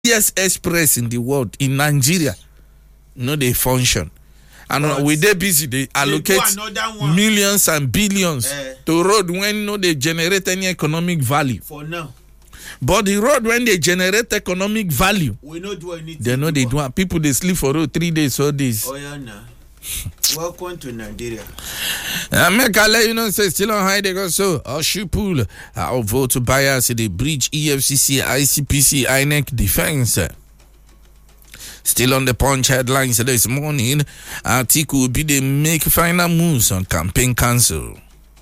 busiest express in the world in Nigeria, no, they function. And with they busy, they allocate millions and billions to road when no they generate any economic value. For now. But the road when they generate economic value, we not do anything. they know they do. People they sleep for road 3 days, 4 days. Oh yeah, nah. Welcome to Nigeria. Make you know say still on high they go so. Oshipool, our vote to buyers the bridge EFCC, ICPC, INEC defense. Still on the Punch headlines this morning, Atiku will be the make final moves on campaign council.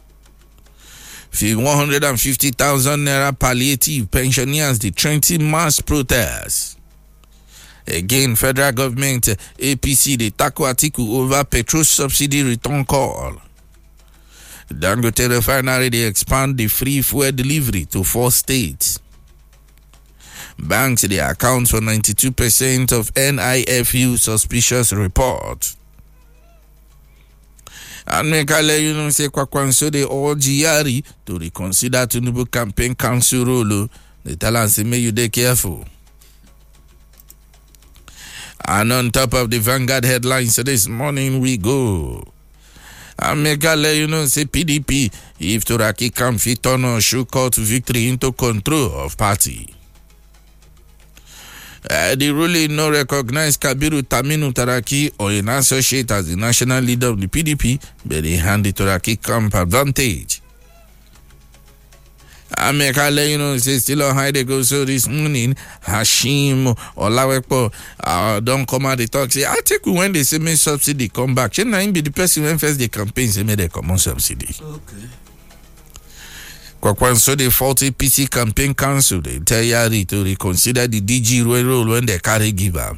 150,000 naira palliative pensioners the Trenton mass protest. Again, federal government APC they tackle Atiku over petrol subsidy return call. Dangote refinery they expand the free fuel delivery to 4 states. Banks they account for 92% of NIFU suspicious report. And make I let you know say Kwakwanso they all GRE to reconsider Tinubu campaign council role. They tell us say may you be careful. And on top of the Vanguard headlines this morning we go. And make I let you know say PDP if Turaki can fit on or show court victory into control of party. The ruling no recognize Kabiru Taminu Taraki or an associate as the national leader of the PDP, but they hand the Taraki camp advantage. I make a let you know, say still on high they go so this morning, Hashim or Lawepo don't come out the talk. Say, I take when they say me subsidy come back. Shouldn't I be the person when first the campaign say me they come on subsidy? Okay. So the 40 PC campaign council they tell Yari to reconsider the DG role when they carry giver.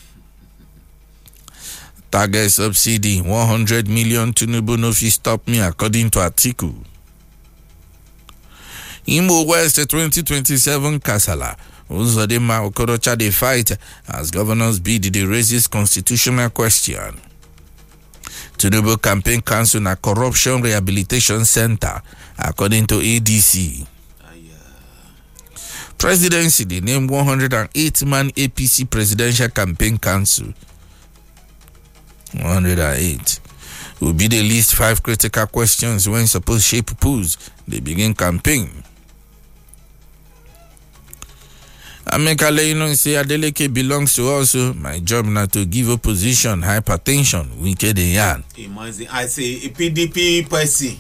Target subsidy 100 million Tinubu no fi stop me according to Atiku. Imo West 2027 Kasala. Uzodema Okorocha they fight as governors bid the raises constitutional question. Tinubu Campaign Council na Corruption Rehabilitation Center, according to ADC. Presidency, they named 108-man APC Presidential Campaign Council. 108. Will be the least 5 critical questions when supposed shape pools. They begin campaign. Amekale, you know, say Adeleke belongs to us. My job now to give opposition hypertension, wicked and yarn. I say a PDP person.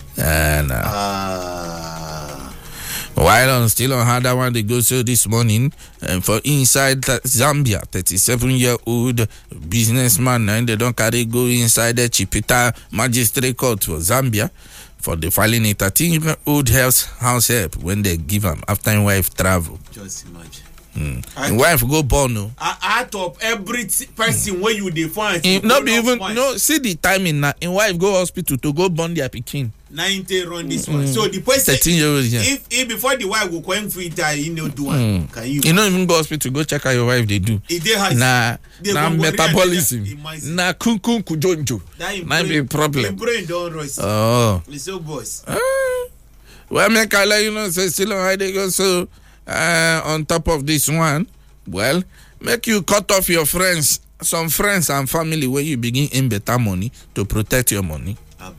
While on still on that one, they go so this morning for inside Zambia, 37-year-old businessman, and they don't carry go inside the Chipita Magistrate Court for Zambia for the filing a 13-year-old house help when they give him after his wife travel. Just imagine. And wife go born no. Out of every person where you define, not even no. See the timing now. In wife go hospital to go born their pikin. 90 run this one. So the person 13 years. Yeah. If before the wife go come free die, you know do one. Can you? You not even go hospital go check how your wife they do. Nah metabolism. Nah kun kujonjo. Might be a problem. The brain don't rust. Oh. It's so boss. Well, make I let you know say still on how they go so. On top of this one, well, make you cut off your friends, some friends and family where you begin in better money to protect your money.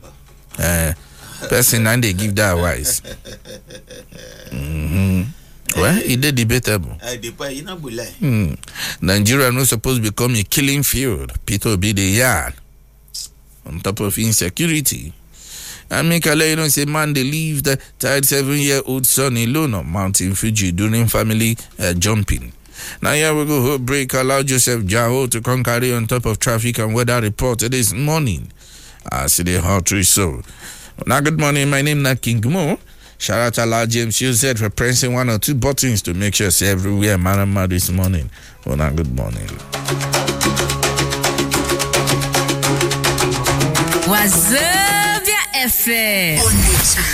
Person and they give that wise. Well, it is debatable. Nigeria no supposed to become a killing field. People be the yard. On top of insecurity. And make a you know say man they leave the tired 7-year-old son alone on Mountain Fuji during family jumping. Now here we go break. Allow Joseph Jao to come carry on top of traffic and weather report this morning. I see the hot tree so. Now good morning, my name is King Mo. Shout out to Allah James Hughes for pressing 1 or 2 buttons to make sure say everywhere man this morning. Well now good morning. Wazobia FM.